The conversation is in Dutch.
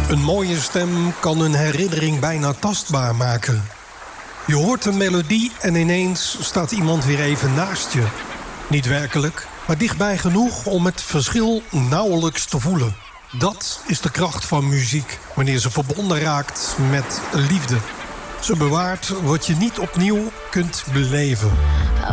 Een mooie stem kan een herinnering bijna tastbaar maken. Je hoort een melodie en ineens staat iemand weer even naast je. Niet werkelijk, maar dichtbij genoeg om het verschil nauwelijks te voelen. Dat is de kracht van muziek, wanneer ze verbonden raakt met liefde. Ze bewaart wat je niet opnieuw kunt beleven.